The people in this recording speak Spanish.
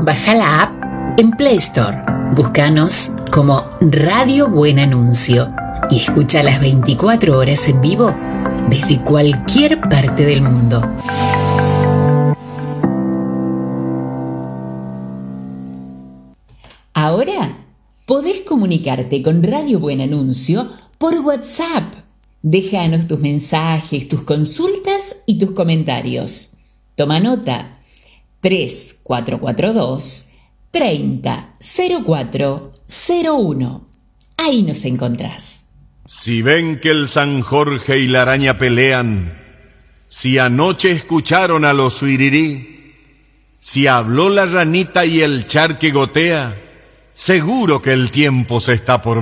Baja la app en Play Store. Búscanos como Radio Buen Anuncio y escucha las 24 horas en vivo desde cualquier parte del mundo. Ahora podés comunicarte con Radio Buen Anuncio por WhatsApp. Déjanos tus mensajes, tus consultas y tus comentarios. Toma nota: 3442 300401. Ahí nos encontrás. Si ven que el San Jorge y la araña pelean, si anoche escucharon a los suirirí, si habló la ranita y el charque gotea, seguro que el tiempo se está por